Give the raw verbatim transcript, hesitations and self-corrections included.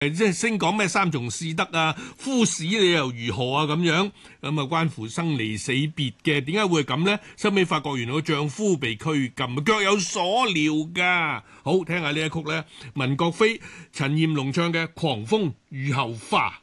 誒即係升講咩三從四德啊，夫死你又如何啊咁樣，咁啊關乎生離死別嘅，點解會係咁呢？收尾發覺原來個丈夫被拘禁，腳有所料噶。好，聽下呢一曲呢，文國飛、陳彥龍唱嘅《狂風雨後花》。